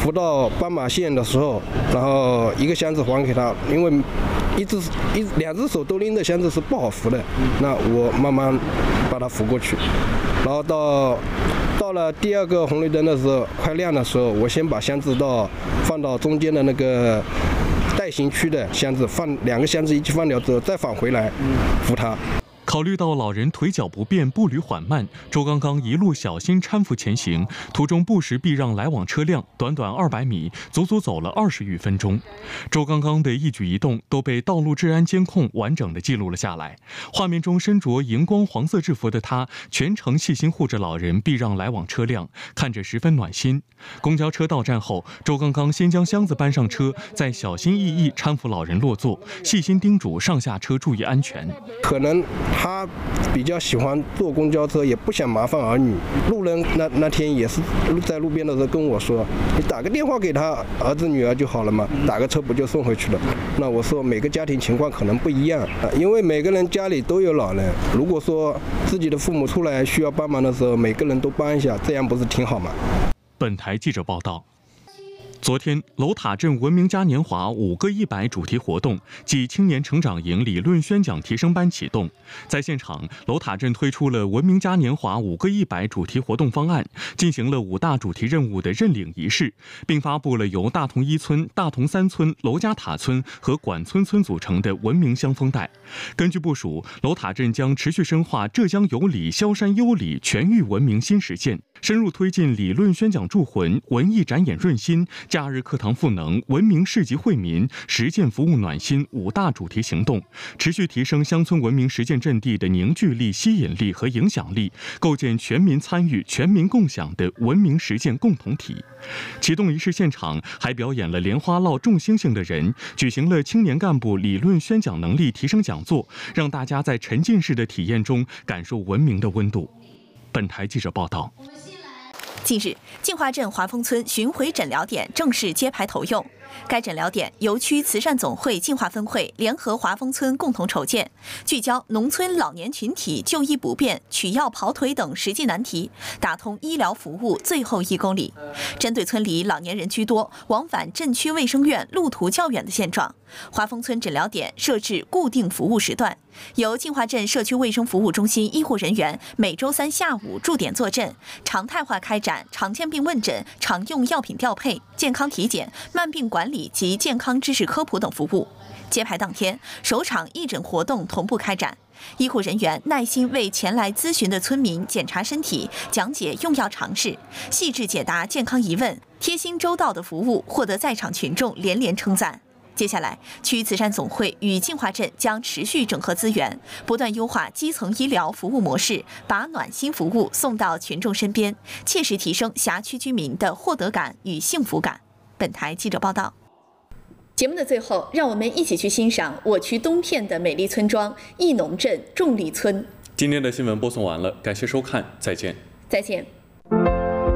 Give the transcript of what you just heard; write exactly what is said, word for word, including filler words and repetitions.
扶到斑马线的时候，然后一个箱子还给他，因为一只一两只手都拎的箱子是不好扶的，那我慢慢把它扶过去，然后到到了第二个红绿灯的时候，快亮的时候，我先把箱子到放到中间的那个待行区的箱子，放两个箱子一起放掉之后，再返回来扶他。 考虑到老人腿脚不便、步履缓慢，周刚刚一路小心搀扶前行，途中不时避让来往车辆，短短二百米，足足走了二十余分钟。周刚刚的一举一动都被道路治安监控完整地记录了下来。画面中身着荧光黄色制服的他，全程细心护着老人避让来往车辆，看着十分暖心。公交车到站后，周刚刚先将箱子搬上车，再小心翼翼搀扶老人落座，细心叮嘱上下车注意安全。 可能他比较喜欢坐公交车，也不想麻烦儿女。路人那那天也是在路边的时候跟我说：“你打个电话给他儿子女儿就好了嘛，打个车不就送回去了？”那我说每个家庭情况可能不一样啊，因为每个人家里都有老人。如果说自己的父母出来需要帮忙的时候，每个人都帮一下，这样不是挺好吗？ 本台记者报道。昨天，楼塔镇文明嘉年华五个一百主题活动暨青年成长营理论宣讲提升班启动。在现场，楼塔镇推出了文明嘉年华五个一百主题活动方案，进行了五大主题任务的认领仪式，并发布了由大同一村、大同三村、娄家塔村和管村村组成的文明香风带。根据部署，楼塔镇将持续深化浙江有理、萧山优理全域文明新实践，深入推进理论宣讲铸魂、文艺展演润心、假日课堂赋能、文明市集惠民、实践服务暖心五大主题行动，持续提升乡村文明实践阵地的凝聚力、吸引力和影响力，构建全民参与、全民共享的文明实践共同体。启动仪式现场还表演了莲花落众星星的人，举行了青年干部理论宣讲能力提升讲座，让大家在沉浸式的体验中感受文明的温度。本台记者报道。 近日，晋化镇华丰村巡回诊疗点正式揭牌投用。该诊疗点由区慈善总会晋化分会联合华丰村共同筹建，聚焦农村老年群体就医不便、取药跑腿等实际难题，打通医疗服务最后一公里。针对村里老年人居多、往返镇区卫生院路途较远的现状，华丰村诊疗点设置固定服务时段，由晋化镇社区卫生服务中心医护人员每周三下午驻点坐镇，常态化开展常见病问诊、常用药品调配、健康体检、慢病管理及健康知识科普等服务。揭牌当天，首场义诊活动同步开展，医护人员耐心为前来咨询的村民检查身体、讲解用药常识，细致解答健康疑问，贴心周到的服务获得在场群众连连称赞。接下来，区慈善总会与晋化镇将持续整合资源，不断优化基层医疗服务模式，把暖心服务送到群众身边，切实提升辖区居民的获得感与幸福感。本台记者报道。节目的最后，让我们一起去欣赏我区东片的美丽村庄义农镇众力村。 今天的新闻播送完了，感谢收看，再见。 再见。